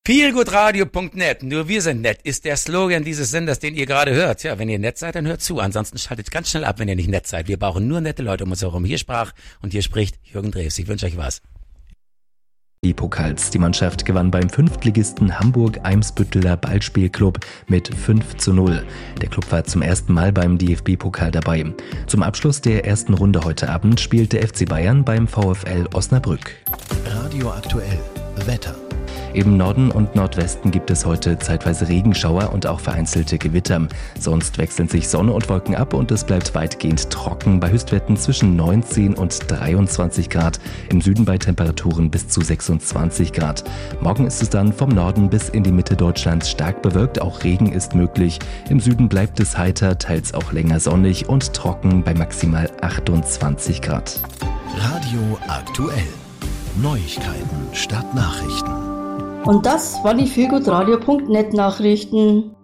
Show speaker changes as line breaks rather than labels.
Feelgoodradio.net, nur wir sind nett, ist der Slogan dieses Senders, den ihr gerade hört. Ja, wenn ihr nett seid, dann hört zu. Ansonsten schaltet ganz schnell ab, wenn ihr nicht nett seid. Wir brauchen nur nette Leute um uns herum. Hier sprach und hier spricht Jürgen Drews. Ich wünsche euch was.
Pokals. Die Mannschaft gewann beim Fünftligisten Hamburg-Eimsbütteler Ballspielclub mit 5:0. Der Club war zum ersten Mal beim DFB-Pokal dabei. Zum Abschluss der ersten Runde heute Abend spielt der FC Bayern beim VfL Osnabrück.
Radio aktuell. Wetter.
Im Norden und Nordwesten gibt es heute zeitweise Regenschauer und auch vereinzelte Gewitter. Sonst wechseln sich Sonne und Wolken ab und es bleibt weitgehend trocken bei Höchstwerten zwischen 19 und 23 Grad. Im Süden bei Temperaturen bis zu 26 Grad. Morgen ist es dann vom Norden bis in die Mitte Deutschlands stark bewölkt. Auch Regen ist möglich. Im Süden bleibt es heiter, teils auch länger sonnig und trocken bei maximal 28 Grad.
Radio aktuell. Neuigkeiten statt Nachrichten.
Und das war die Feelgoodradio.net Nachrichten.